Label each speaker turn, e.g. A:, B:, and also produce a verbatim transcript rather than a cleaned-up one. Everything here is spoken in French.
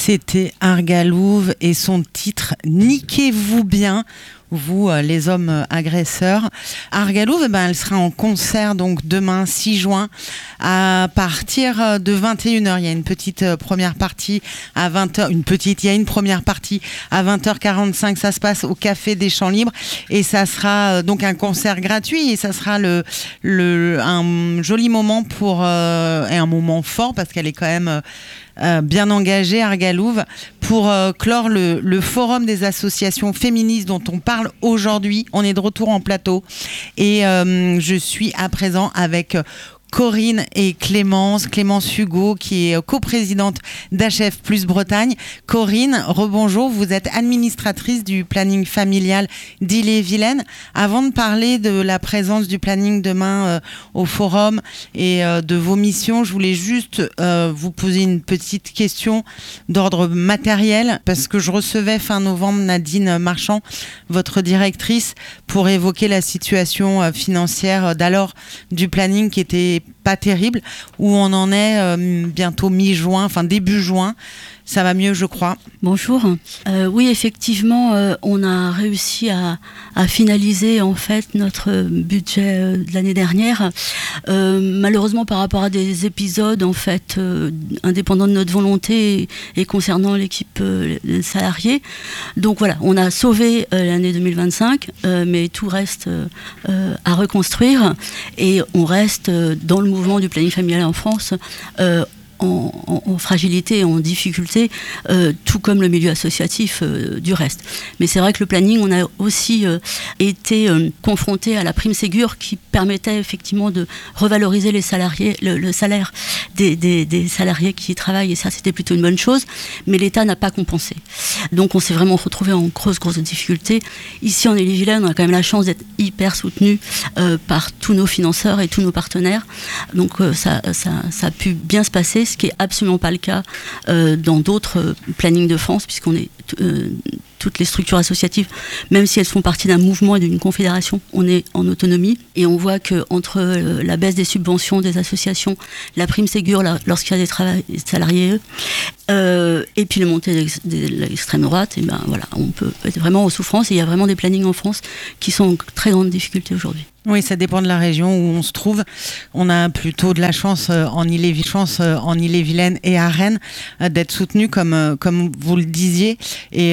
A: C'était Argalouve et son titre « Niquez-vous bien ». Vous, les hommes agresseurs. Argalouve, eh ben, elle sera en concert donc demain six juin à partir de vingt et une heures. Il y a une petite première partie à vingt heures. Une petite, il y a une première partie à vingt heures quarante-cinq. Ça se passe au Café des Champs Libres et ça sera donc un concert gratuit et ça sera le, le, un joli moment pour, euh, et un moment fort parce qu'elle est quand même Euh, bien engagée, Argalouve, pour euh, clore le, le forum des associations féministes dont on parle aujourd'hui. On est de retour en plateau et euh, je suis à présent avec Corinne et Clémence, Clémence Hugo qui est coprésidente d'H F Plus Bretagne. Corinne, rebonjour, vous êtes administratrice du planning familial d'Ille-et-Vilaine. Avant de parler de la présence du planning demain euh, au forum et euh, de vos missions, je voulais juste euh, vous poser une petite question d'ordre matériel parce que je recevais fin novembre Nadine Marchand, votre directrice, pour évoquer la situation euh, financière d'alors du planning qui était pas terrible, où on en est euh, bientôt mi-juin, enfin début juin. Ça va mieux, je crois.
B: Bonjour. Euh, oui, effectivement, euh, on a réussi à, à finaliser en fait notre budget euh, de l'année dernière. Euh, malheureusement, par rapport à des épisodes en fait euh, indépendants de notre volonté et, et concernant l'équipe euh, des salariés. Donc voilà, on a sauvé euh, l'année deux mille vingt-cinq, euh, mais tout reste euh, euh, à reconstruire et on reste euh, dans le mouvement du planning familial en France. Euh, En, en, en fragilité, en difficulté, euh, tout comme le milieu associatif euh, du reste. Mais c'est vrai que le planning, on a aussi euh, été euh, confronté à la prime Ségur qui permettait effectivement de revaloriser les salariés, le, le salaire des, des, des salariés qui y travaillent, et ça c'était plutôt une bonne chose, mais l'État n'a pas compensé. Donc on s'est vraiment retrouvé en grosse, grosse difficulté. Ici en Ille-et-Vilaine, on a quand même la chance d'être hyper soutenu euh, par tous nos financeurs et tous nos partenaires. Donc euh, ça, ça, ça a pu bien se passer, ce qui n'est absolument pas le cas euh, dans d'autres euh, plannings de France, puisqu'on est euh, toutes les structures associatives, même si elles font partie d'un mouvement et d'une confédération, on est en autonomie. Et on voit qu'entre euh, la baisse des subventions des associations, la prime Ségur la, lorsqu'il y a des, trava- des salariés, euh, et puis les montées de l'extrême droite, et ben voilà, on peut être vraiment en souffrance. Et il y a vraiment des plannings en France qui sont en très grande difficulté aujourd'hui.
A: Oui, ça dépend de la région où on se trouve. On a plutôt de la chance euh, en Ille-et-Vilaine, chance, euh, en Ille-et-Vilaine et à Rennes euh, d'être soutenus comme, euh, comme vous le disiez. Et